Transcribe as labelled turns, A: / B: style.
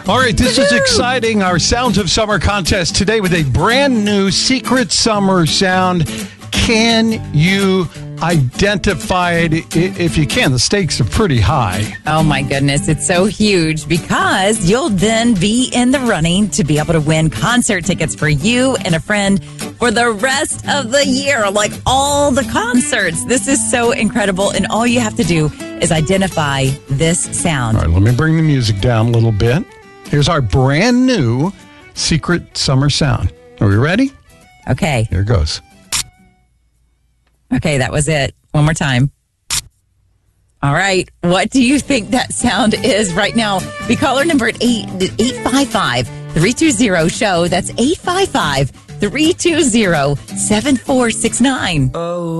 A: All right, this is exciting. Our Sounds of Summer contest today with a brand new secret summer sound. Can you identify it? If you can, the stakes are pretty high.
B: Oh my goodness, it's so huge because you'll then be in the running to be able to win concert tickets for you and a friend for the rest of the year, like all the concerts. This is so incredible, and all you have to do is identify this sound.
A: All right, let me bring the music down a little bit. Here's our brand new secret summer sound. Are we ready?
B: Okay.
A: Here it goes.
B: Okay, that was it. One more time. All right. What do you think that sound is right now? Be caller number 855-320-SHOW. That's 855-320-7469.